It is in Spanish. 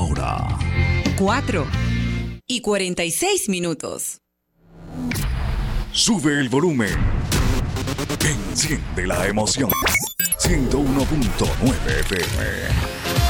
hora 4:46. Sube el volumen. Enciende la emoción. 101.9 FM.